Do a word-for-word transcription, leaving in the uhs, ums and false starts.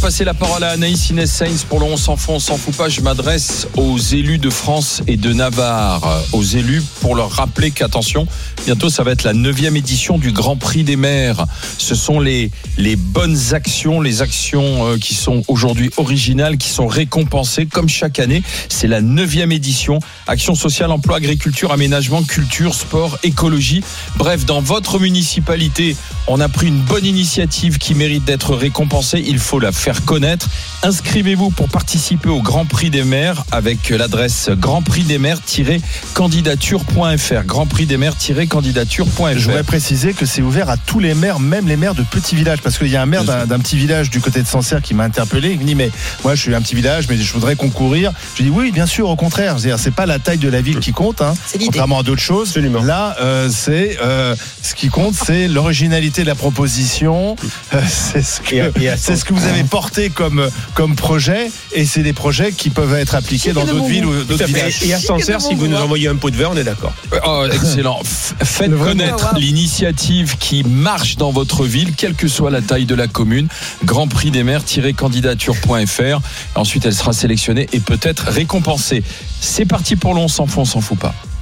passer la parole à Anaïs Inès Sainz pour le On s'en fout, on s'en fout pas. Je m'adresse aux élus de France et de Navarre, aux élus pour leur rappeler qu'attention, bientôt ça va être la neuvième édition du Grand Prix des maires. Ce sont les, les bonnes actions, les actions qui sont aujourd'hui originales, qui sont récompensées comme chaque année. C'est la neuvième édition. Action sociale, emploi, agriculture, aménagement, culture, sport, écologie. Bref, dans votre municipalité, on a pris une bonne initiative qui mérite d'être récompensée. Il faut la faire connaître. Inscrivez-vous pour participer au Grand Prix des maires avec l'adresse grand prix des maires tiret candidature point f r. grand prix des maires tiret candidature point f r. Je voudrais préciser que c'est ouvert à tous les maires, même les maires de petits villages, parce qu'il y a un maire d'un, d'un petit village du côté de Sancerre qui m'a interpellé. Il me dit mais moi je suis un petit village, mais je voudrais concourir. Je dis oui, bien sûr, au contraire. C'est-à-dire, c'est pas la taille de la ville qui compte, hein, contrairement à d'autres choses. Absolument. Là, euh, c'est euh, ce qui compte, c'est l'originalité de la proposition. Euh, c'est ce que et, et c'est ce que vous avez porté comme comme projet, et c'est des projets qui peuvent être appliqués dans d'autres villes ou d'autres villages. Et à Sancerre, si vous nous envoyez un pot de verre, on est d'accord. Oh, excellent. Faites connaître l'initiative qui marche dans votre ville, quelle que soit la taille de la commune. Grand Prix des maires tiret candidature point f r. Ensuite, elle sera sélectionnée et peut-être récompensée. C'est parti pour l'On s'en fout, on s'en fout pas.